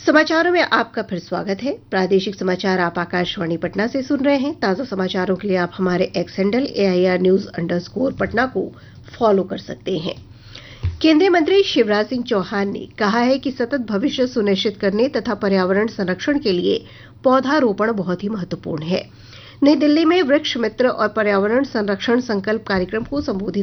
समाचारों में आपका फिर स्वागत है। प्रादेशिक समाचार आप आकाशवाणी पटना से सुन रहे हैं। ताज़ा समाचारों के लिए आप हमारे एक्स हैंडल AIR News_पटना को फॉलो कर सकते हैं। केंद्रीय मंत्री शिवराज सिंह चौहान ने कहा है कि सतत भविष्य सुनिश्चित करने तथा पर्यावरण संरक्षण के लिए पौधारोपण बहुत ही महत्वपूर्ण है। नई दिल्ली में वृक्ष मित्र और पर्यावरण संरक्षण संकल्प कार्यक्रम को संबोधित